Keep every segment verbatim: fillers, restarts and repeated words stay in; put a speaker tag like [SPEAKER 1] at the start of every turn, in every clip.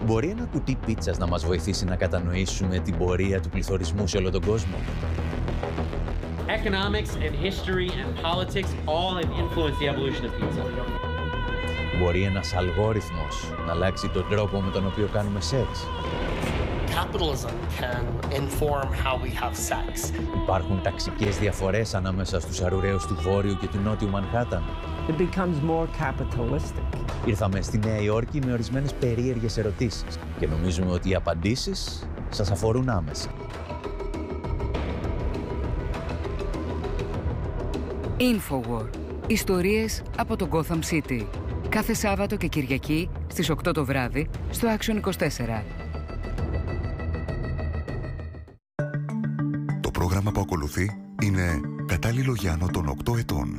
[SPEAKER 1] Μπορεί ένα κουτί πίτσας να μας βοηθήσει να κατανοήσουμε την πορεία του πληθωρισμού σε όλο τον κόσμο?
[SPEAKER 2] Economics and history and politics all have influenced the evolution of pizza.
[SPEAKER 1] Μπορεί ένας αλγόριθμος να αλλάξει τον τρόπο με τον οποίο κάνουμε σεξ?
[SPEAKER 3] Capitalism can inform how we have sex.
[SPEAKER 1] Υπάρχουν ταξικές διαφορές ανάμεσα στους αρουραίους του Βόρειου και του Νότιου Μανχάταν?
[SPEAKER 4] It becomes more capitalistic.
[SPEAKER 1] Ήρθαμε στη Νέα Υόρκη με ορισμένες περίεργες ερωτήσεις και νομίζουμε ότι οι απαντήσεις σας αφορούν άμεσα.
[SPEAKER 5] Infowar. Ιστορίες από το Gotham City. Κάθε Σάββατο και Κυριακή στις οκτώ το βράδυ στο Action είκοσι τέσσερα.
[SPEAKER 6] Το πρόγραμμα που ακολουθεί είναι κατάλληλο για άνω των οκτώ ετών.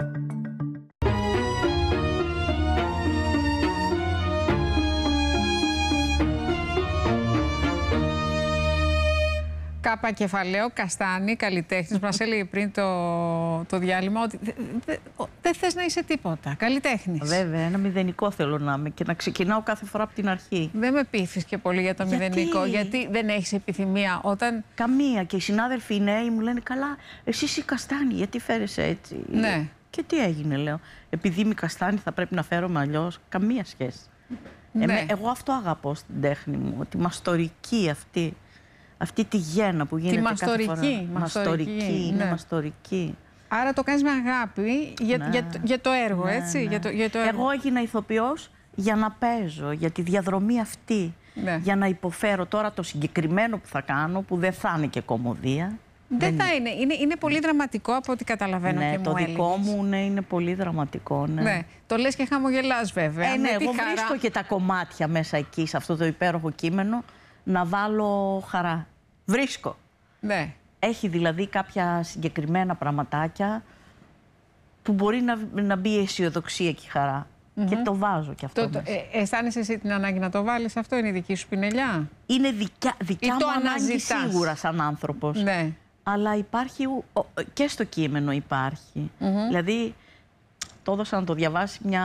[SPEAKER 7] Κάπα κεφαλαίο, Καστάνη, καλλιτέχνης. Μας έλεγε πριν το, το διάλειμμα ότι δεν δε, δε θες να είσαι τίποτα. Καλλιτέχνης.
[SPEAKER 8] Βέβαια, ένα μηδενικό θέλω να είμαι και να ξεκινάω κάθε φορά από την αρχή.
[SPEAKER 7] Δεν με πείθεις και πολύ για το γιατί? μηδενικό. Γιατί δεν έχεις επιθυμία όταν.
[SPEAKER 8] Καμία. Και οι συνάδελφοι οι νέοι μου λένε καλά, εσύ είσαι Καστάνη, γιατί φέρεσαι έτσι?
[SPEAKER 7] Ναι.
[SPEAKER 8] Και τι έγινε, λέω. Επειδή είμαι Καστάνη, θα πρέπει να φέρομαι αλλιώς? Καμία σχέση.
[SPEAKER 7] Ναι.
[SPEAKER 8] Εμέ, εγώ αυτό αγαπώ στην τέχνη μου, ότι μαστορική αυτή. Αυτή τη γέννα που γίνεται κάθε φορά.
[SPEAKER 7] Μαστορική.
[SPEAKER 8] Μαστορική, είναι
[SPEAKER 7] ναι.
[SPEAKER 8] μαστορική.
[SPEAKER 7] Άρα το κάνεις με αγάπη για,
[SPEAKER 8] ναι.
[SPEAKER 7] για, για το έργο,
[SPEAKER 8] ναι,
[SPEAKER 7] έτσι.
[SPEAKER 8] Ναι.
[SPEAKER 7] Για το, για το έργο.
[SPEAKER 8] Εγώ έγινα ηθοποιός για να παίζω, για τη διαδρομή αυτή. Ναι. Για να υποφέρω τώρα το συγκεκριμένο που θα κάνω, που δεν θα είναι και κομμωδία.
[SPEAKER 7] Δεν, δεν θα είναι. είναι. Είναι πολύ δραματικό από ό,τι καταλαβαίνω
[SPEAKER 8] ναι,
[SPEAKER 7] και
[SPEAKER 8] το
[SPEAKER 7] μου
[SPEAKER 8] δικό
[SPEAKER 7] έλεγες.
[SPEAKER 8] μου ναι, είναι πολύ δραματικό. Ναι.
[SPEAKER 7] ναι. Το λες και χαμογελάς βέβαια.
[SPEAKER 8] Ε, ναι, εγώ
[SPEAKER 7] χαρά...
[SPEAKER 8] βρίσκω και τα κομμάτια μέσα εκεί, σε αυτό το υπέροχο κείμενο, να βάλω χαρά. Βρίσκω.
[SPEAKER 7] Ναι.
[SPEAKER 8] Έχει δηλαδή κάποια συγκεκριμένα πραγματάκια που μπορεί να, να μπει η αισιοδοξία και η χαρά. Mm-hmm. Και το βάζω κι αυτό.
[SPEAKER 7] Το, το, ε, αισθάνεσαι εσύ την ανάγκη να το βάλεις αυτό, είναι η δική σου πινελιά?
[SPEAKER 8] Είναι δικιά, δικιά μου ανάγκη σίγουρα σαν άνθρωπος.
[SPEAKER 7] Ναι.
[SPEAKER 8] Αλλά υπάρχει και στο κείμενο υπάρχει. Mm-hmm. Δηλαδή το έδωσα να το διαβάσει μια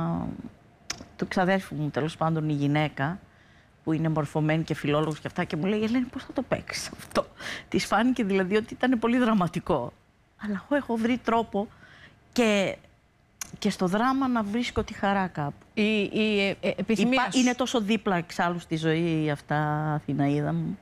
[SPEAKER 8] του ξαδέρφου μου, τέλος πάντων η γυναίκα, που είναι μορφωμένη και φιλόλογος και αυτά, και μου λέει, Ελένη, πώς θα το παίξεις αυτό? Της φάνηκε δηλαδή ότι ήταν πολύ δραματικό. Αλλά εγώ έχω βρει τρόπο και, και στο δράμα να βρίσκω τη χαρά κάπου.
[SPEAKER 7] Η, η ε, ε, επιθυμία
[SPEAKER 8] Υπά, είναι τόσο δίπλα εξάλλου στη ζωή αυτά, Αθηναίδα μου.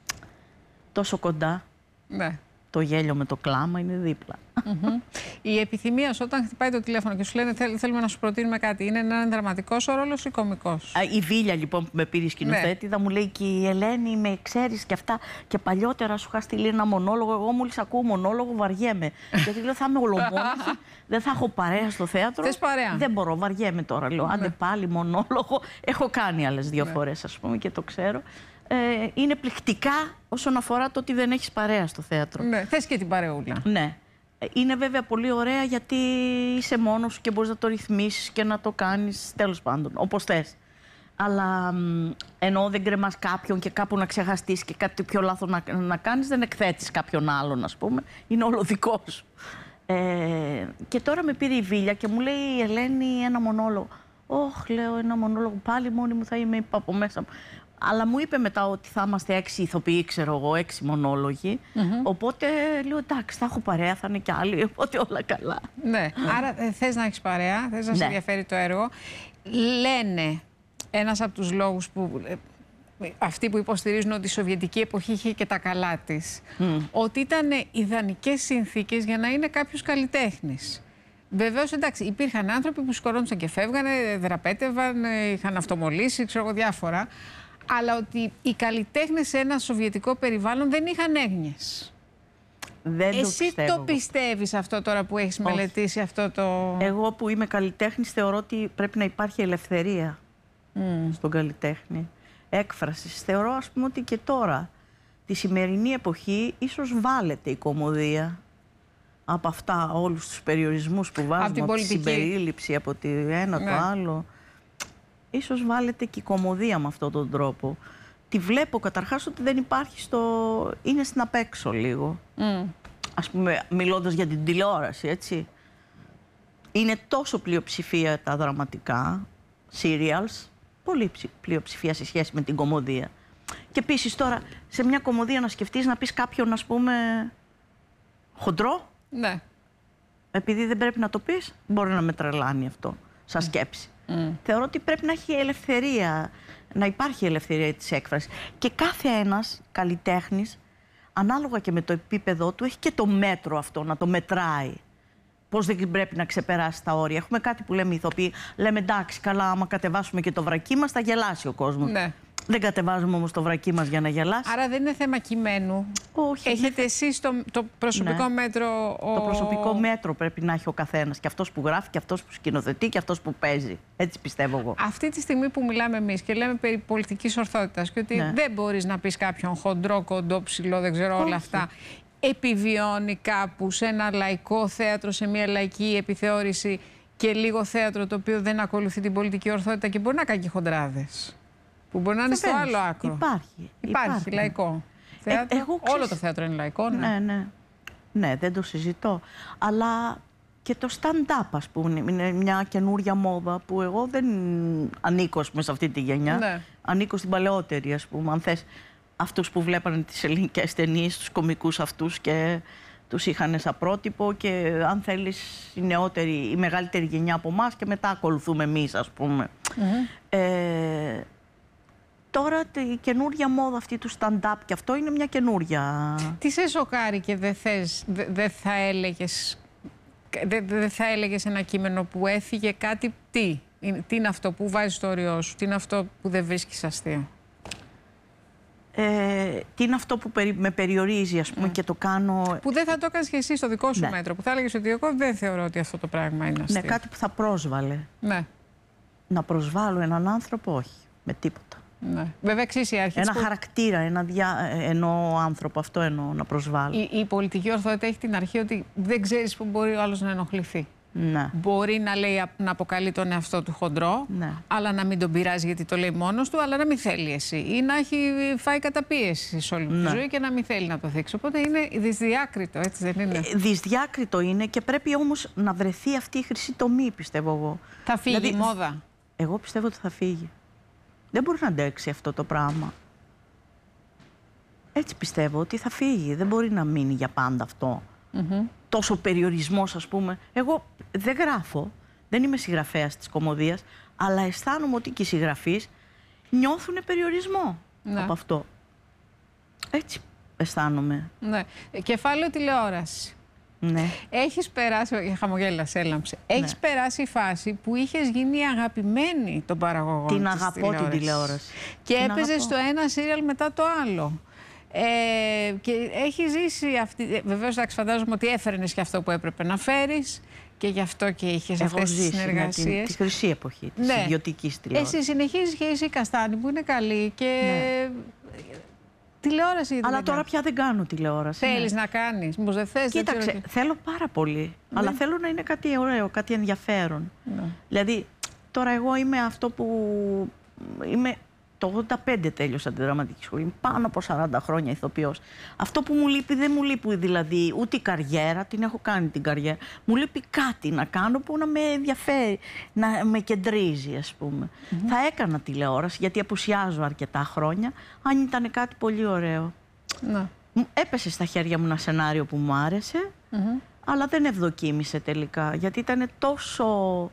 [SPEAKER 8] Τόσο κοντά.
[SPEAKER 7] Ναι.
[SPEAKER 8] Το γέλιο με το κλάμα είναι δίπλα.
[SPEAKER 7] Mm-hmm. Η επιθυμία σου όταν χτυπάει το τηλέφωνο και σου λένε θέλ, θέλουμε να σου προτείνουμε κάτι, είναι ένα δραματικός ο ρόλος ή κωμικός?
[SPEAKER 8] Η Βίλια λοιπόν που με πήρε σκηνοθέτηδα, ναι. μου λέει και η Ελένη, με ξέρεις και αυτά. Και παλιότερα σου είχα στείλει ένα μονόλογο. Εγώ μόλις ακούω μονόλογο βαριέμαι. Γιατί λέω θα είμαι ολομόναχη, δεν θα έχω παρέα στο θέατρο.
[SPEAKER 7] Θες παρέα?
[SPEAKER 8] Δεν μπορώ, βαριέμαι τώρα. Λέω, άντε ναι. πάλι μονόλογο. Έχω κάνει άλλες δύο ναι. φορές, ας πούμε, και το ξέρω. Ε, είναι πληκτικά όσον αφορά το ότι δεν έχεις παρέα στο θέατρο.
[SPEAKER 7] Ναι, θες και την παρεούλα.
[SPEAKER 8] Ναι. Είναι βέβαια πολύ ωραία γιατί είσαι μόνος σου και μπορείς να το ρυθμίσεις και να το κάνεις τέλος πάντων, όπως θες. Αλλά ενώ δεν κρεμάς κάποιον και κάπου να ξεχαστείς και κάτι πιο λάθος να, να κάνεις, δεν εκθέτεις κάποιον άλλον, ας πούμε. Είναι όλο δικό σου. Ε, και τώρα με πήρε η Βίλια και μου λέει η Ελένη ένα μονόλογο. Όχ, λέω, ένα μονόλογο πάλι μόνη μου θα είμαι, είπα από μέσα μου. Αλλά μου είπε μετά ότι θα είμαστε έξι ηθοποιοί, ξέρω εγώ, έξι μονόλογοι. Mm-hmm. Οπότε λέω εντάξει, θα έχω παρέα, θα είναι κι άλλοι, οπότε όλα καλά.
[SPEAKER 7] Ναι, άρα θες να έχεις παρέα, θες να ναι. σε ενδιαφέρει το έργο. Λένε ένας από τους λόγους που αυτοί που υποστηρίζουν ότι η Σοβιετική εποχή είχε και τα καλά της, mm. ότι ήταν ιδανικές συνθήκες για να είναι κάποιος καλλιτέχνης. Βεβαίως, εντάξει, υπήρχαν άνθρωποι που σκορόντουσαν και φεύγανε, δραπέτευαν, είχαν αυτομολύσει, ξέρω εγώ, διάφορα. Αλλά ότι οι καλλιτέχνες σε ένα σοβιετικό περιβάλλον δεν είχαν έγνοιες.
[SPEAKER 8] Δεν
[SPEAKER 7] Εσύ
[SPEAKER 8] το,
[SPEAKER 7] το πιστεύεις αυτό τώρα που έχεις Όχι. μελετήσει αυτό το...
[SPEAKER 8] Εγώ που είμαι καλλιτέχνης θεωρώ ότι πρέπει να υπάρχει ελευθερία mm. στον καλλιτέχνη. Έκφρασης. Θεωρώ, ας πούμε, ότι και τώρα, τη σημερινή εποχή, ίσως βάλετε η κωμωδία από αυτά, όλους τους περιορισμούς που βάζουμε, από, από τη συμπερίληψη, από το ένα ναι. το άλλο. Ίσως βάλετε και η κωμωδία με αυτόν τον τρόπο. Τη βλέπω καταρχάς ότι δεν υπάρχει στο... είναι στην απέξω λίγο. Mm. Ας πούμε, μιλώντας για την τηλεόραση, έτσι. Είναι τόσο πλειοψηφία τα δραματικά, serials, Πολύ πλειοψηφία σε σχέση με την κωμωδία. Και επίσης τώρα, σε μια κωμωδία να σκεφτείς να πεις κάποιον, ας πούμε, χοντρό.
[SPEAKER 7] Ναι.
[SPEAKER 8] Επειδή δεν πρέπει να το πεις, μπορεί να με τρελάνει αυτό, σαν σκέψη. Mm. Θεωρώ ότι πρέπει να έχει ελευθερία, να υπάρχει ελευθερία της έκφρασης. Και κάθε ένας καλλιτέχνης, ανάλογα και με το επίπεδό του, έχει και το μέτρο αυτό, να το μετράει. Πώς δεν πρέπει να ξεπεράσει τα όρια. Έχουμε κάτι που λέμε ηθοποιοί, λέμε εντάξει, καλά, άμα κατεβάσουμε και το βρακί μας, θα γελάσει ο κόσμος. Ναι. Δεν κατεβάζουμε όμως το βρακί μας για να γελάσει.
[SPEAKER 7] Άρα δεν είναι θέμα κειμένου.
[SPEAKER 8] Όχι.
[SPEAKER 7] Έχετε εσείς το, το προσωπικό ναι. μέτρο. Ο...
[SPEAKER 8] Το προσωπικό μέτρο πρέπει να έχει ο καθένας. Και αυτός που γράφει, και αυτός που σκηνοθετεί, και αυτός που παίζει. Έτσι πιστεύω εγώ.
[SPEAKER 7] Αυτή τη στιγμή που μιλάμε εμείς και λέμε περί πολιτικής ορθότητας και ότι ναι. δεν μπορείς να πεις κάποιον χοντρό, κοντό, ψηλό, δεν ξέρω όλα αυτά. Επιβιώνει κάπου σε ένα λαϊκό θέατρο, σε μια λαϊκή επιθεώρηση και λίγο θέατρο το οποίο δεν ακολουθεί την πολιτική ορθότητα και μπορεί να κάνει και χοντράδες. Που μπορεί να είναι στο άλλο άκρο.
[SPEAKER 8] Υπάρχει.
[SPEAKER 7] Υπάρχει, υπάρχει. Λαϊκό θέατρο. Ε, εγώ,
[SPEAKER 8] ξέρεις...
[SPEAKER 7] Όλο το θέατρο είναι λαϊκό, ναι.
[SPEAKER 8] Ναι, ναι. Ναι, δεν το συζητώ. Αλλά και το stand-up, ας πούμε, είναι μια καινούρια μόδα που εγώ δεν ανήκω πούμε, σε αυτή τη γενιά. Ναι. Ανήκω στην παλαιότερη, ας πούμε. Αν θες, αυτούς που βλέπανε τις ελληνικές ταινίες, τους κωμικούς αυτούς και τους είχαν σαν πρότυπο και αν θέλεις η νεότερη, η μεγαλύτερη γενιά από εμάς και μετά ακολουθούμε εμείς, ας πούμε. Mm-hmm. ε, Τώρα η καινούρια μόδα αυτή του stand-up και αυτό είναι μια καινούρια.
[SPEAKER 7] Τι σε σοκάρει και δεν θες, δεν θα έλεγες, δεν δε θα έλεγες ένα κείμενο που έφυγε κάτι, τι, τι είναι αυτό που βάζεις στο όριό σου, τι είναι αυτό που δεν βρίσκεις αστείο.
[SPEAKER 8] Ε, τι είναι αυτό που περι, με περιορίζει ας πούμε mm. και το κάνω...
[SPEAKER 7] Που δεν θα το έκανες και εσύ στο δικό σου
[SPEAKER 8] ναι.
[SPEAKER 7] μέτρο, που θα έλεγες ότι εγώ δεν θεωρώ ότι αυτό το πράγμα είναι αστείο.
[SPEAKER 8] Ναι, κάτι που θα πρόσβαλε.
[SPEAKER 7] Ναι.
[SPEAKER 8] Να προσβάλλω έναν άνθρωπο, όχι, με τίποτα.
[SPEAKER 7] Ναι. Βέβαια, εξής η αρχή.
[SPEAKER 8] Ένα της... χαρακτήρα, ένα δια... εννοώ άνθρωπο, αυτό εννοώ να προσβάλλω.
[SPEAKER 7] Η, η πολιτική ορθότητα έχει την αρχή ότι δεν ξέρεις που μπορεί ο άλλος να ενοχληθεί.
[SPEAKER 8] Ναι.
[SPEAKER 7] Μπορεί να, λέει, να αποκαλεί τον εαυτό του χοντρό, ναι. αλλά να μην τον πειράζει γιατί το λέει μόνος του, αλλά να μην θέλει εσύ. Ή να έχει φάει καταπίεση σε όλη ναι. τη ζωή και να μην θέλει να το δείξει. Οπότε είναι δυσδιάκριτο, έτσι δεν είναι?
[SPEAKER 8] Ε, δυσδιάκριτο είναι και πρέπει όμως να βρεθεί αυτή η χρυσή τομή, πιστεύω εγώ.
[SPEAKER 7] Θα φύγει
[SPEAKER 8] δηλαδή,
[SPEAKER 7] η μόδα.
[SPEAKER 8] Εγώ πιστεύω ότι θα φύγει. Δεν μπορεί να αντέξει αυτό το πράγμα. Έτσι πιστεύω ότι θα φύγει. Δεν μπορεί να μείνει για πάντα αυτό. Mm-hmm. Τόσο περιορισμός, ας πούμε. Εγώ δεν γράφω, δεν είμαι συγγραφέας της κωμωδίας, αλλά αισθάνομαι ότι και οι συγγραφείς νιώθουν περιορισμό ναι. από αυτό. Έτσι αισθάνομαι. Ναι.
[SPEAKER 7] Κεφάλαιο τηλεόραση.
[SPEAKER 8] Ναι.
[SPEAKER 7] Έχεις περάσει, χαμογέλας, έλαμψε. Έχεις ναι. περάσει η φάση που είχες γίνει αγαπημένη των παραγωγών
[SPEAKER 8] την
[SPEAKER 7] της
[SPEAKER 8] αγαπώ
[SPEAKER 7] τηλεόρασης.
[SPEAKER 8] την τηλεόραση.
[SPEAKER 7] Και
[SPEAKER 8] την
[SPEAKER 7] έπαιζε
[SPEAKER 8] αγαπώ.
[SPEAKER 7] στο ένα σύριαλ μετά το άλλο. Ε, και έχει ζήσει αυτή. Βεβαίως, θα φαντάζομαι ότι έφερνες και αυτό που έπρεπε να φέρεις και γι' αυτό και είχες αυτές τις συνεργασίες.
[SPEAKER 8] Τη χρυσή εποχή της
[SPEAKER 7] ναι.
[SPEAKER 8] ιδιωτικής τηλεόρασης.
[SPEAKER 7] Εσύ συνεχίζεις και είσαι η Καστάνη που είναι καλή και. Ναι. Τηλεόραση.
[SPEAKER 8] Αλλά τώρα πια δεν κάνω τηλεόραση.
[SPEAKER 7] Θέλεις
[SPEAKER 8] ναι.
[SPEAKER 7] να κάνεις, μήπως δεν θες?
[SPEAKER 8] Κοίταξε,
[SPEAKER 7] δεν
[SPEAKER 8] θέλω πάρα πολύ. Ναι. Αλλά θέλω να είναι κάτι ωραίο, κάτι ενδιαφέρον.
[SPEAKER 7] Ναι.
[SPEAKER 8] Δηλαδή, τώρα εγώ είμαι αυτό που. Είμαι. Το ογδόντα πέντε τέλειωσα τη δραματική σχολή. Είμαι πάνω από σαράντα χρόνια ηθοποιός. Αυτό που μου λείπει δεν μου λείπει δηλαδή ούτε η καριέρα, την έχω κάνει την καριέρα. Μου λείπει κάτι να κάνω που να με ενδιαφέρει, να με κεντρίζει, ας πούμε. Mm-hmm. Θα έκανα τηλεόραση γιατί απουσιάζω αρκετά χρόνια, αν ήταν κάτι πολύ ωραίο. Mm-hmm. Έπεσε στα χέρια μου ένα σενάριο που μου άρεσε, mm-hmm. αλλά δεν ευδοκίμησε τελικά. Γιατί ήταν τόσο,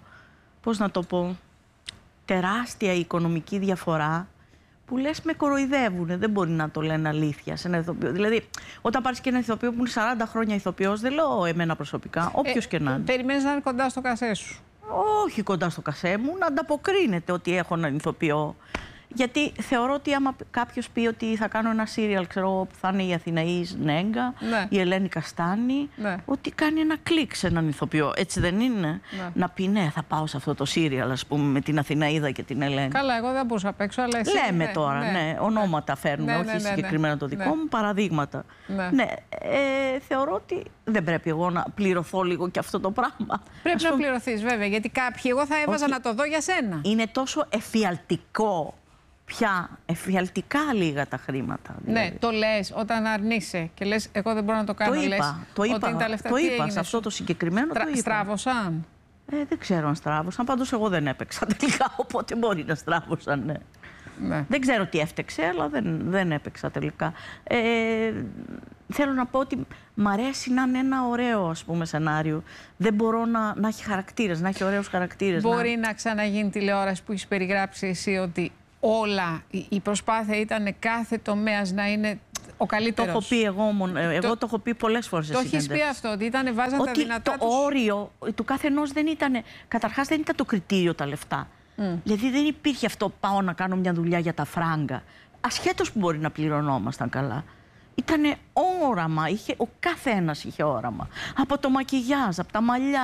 [SPEAKER 8] πώς να το πω, τεράστια η οικονομική διαφορά. Που λες με κοροϊδεύουνε, δεν μπορεί να το λένε αλήθεια σε ένα ηθοποιό. Δηλαδή, όταν πάρεις και ένα ηθοποιό που είναι σαράντα χρόνια ηθοποιός, δεν λέω εμένα προσωπικά, όποιος ε, και να είναι.
[SPEAKER 7] Περιμένεις να είναι κοντά στο κασέ σου?
[SPEAKER 8] Όχι κοντά στο κασέ μου, να ανταποκρίνεται ότι έχω έναν ηθοποιό. Γιατί θεωρώ ότι άμα κάποιος πει ότι θα κάνω ένα σύριαλ, ξέρω που θα είναι η Αθηναής Νέγκα, ναι. η Ελένη Καστάνη, ναι. ότι κάνει ένα κλικ σε έναν ηθοποιό. Έτσι δεν είναι? Ναι. Να πει ναι, θα πάω σε αυτό το σύριαλ, ας πούμε, με την Αθηναίδα και την Ελένη.
[SPEAKER 7] Καλά, εγώ δεν μπορούσα να παίξω, αλλά εσύ.
[SPEAKER 8] Λέμε
[SPEAKER 7] ναι,
[SPEAKER 8] τώρα, ναι, ναι, ονόματα φέρνουμε,
[SPEAKER 7] ναι,
[SPEAKER 8] όχι
[SPEAKER 7] ναι, ναι,
[SPEAKER 8] συγκεκριμένα
[SPEAKER 7] ναι,
[SPEAKER 8] το δικό
[SPEAKER 7] ναι.
[SPEAKER 8] μου, παραδείγματα. Ναι. ναι ε, θεωρώ ότι δεν πρέπει εγώ να πληρωθώ λίγο και αυτό το πράγμα.
[SPEAKER 7] Πρέπει
[SPEAKER 8] ας
[SPEAKER 7] να
[SPEAKER 8] πούμε...
[SPEAKER 7] πληρωθείς, βέβαια, γιατί κάποιοι εγώ θα έβαζα όχι. να το δω για σένα.
[SPEAKER 8] Είναι τόσο εφιαλτικό. Πια εφιαλτικά λίγα τα χρήματα. Δηλαδή.
[SPEAKER 7] Ναι, το λες όταν αρνείσαι και λες εγώ δεν μπορώ να το κάνω.
[SPEAKER 8] Το είπα,
[SPEAKER 7] λες,
[SPEAKER 8] το είπα,
[SPEAKER 7] ότι είναι τα λεφτά.
[SPEAKER 8] το
[SPEAKER 7] Τι
[SPEAKER 8] είπα
[SPEAKER 7] έγινε
[SPEAKER 8] σε αυτό
[SPEAKER 7] σου?
[SPEAKER 8] το συγκεκριμένο.
[SPEAKER 7] Τρα,
[SPEAKER 8] το είπα.
[SPEAKER 7] Στράβωσαν.
[SPEAKER 8] Ε, δεν ξέρω αν στράβωσαν. Πάντως εγώ δεν έπαιξα τελικά, οπότε μπορεί να στράβωσαν, ναι.
[SPEAKER 7] Ναι.
[SPEAKER 8] Δεν ξέρω τι έφτεξε, αλλά δεν, δεν έπαιξα τελικά. Ε, θέλω να πω ότι μ' αρέσει να είναι ένα ωραίο, ας πούμε, σενάριο. Δεν μπορώ να, να έχει χαρακτήρες, να έχει ωραίους χαρακτήρες.
[SPEAKER 7] Μπορεί
[SPEAKER 8] να...
[SPEAKER 7] να ξαναγίνει τηλεόραση που έχεις περιγράψει εσύ, ότι όλα, η προσπάθεια ήταν κάθε τομέας να είναι ο καλύτερος.
[SPEAKER 8] Το έχω πει εγώ, εγώ το,
[SPEAKER 7] το,
[SPEAKER 8] το έχω πει πολλές φορές.
[SPEAKER 7] Το έχεις πει αυτό, ότι ήταν, βάζαν
[SPEAKER 8] ότι
[SPEAKER 7] τα δυνατά
[SPEAKER 8] το
[SPEAKER 7] τους...
[SPEAKER 8] όριο του καθενός δεν ήταν, καταρχάς δεν ήταν το κριτήριο τα λεφτά. Mm. Δηλαδή δεν υπήρχε αυτό, πάω να κάνω μια δουλειά για τα φράγκα. Ασχέτως που μπορεί να πληρωνόμασταν καλά. Ήτανε όραμα, είχε, ο καθένας είχε όραμα. Από το μακιγιάζ, από τα μαλλιά.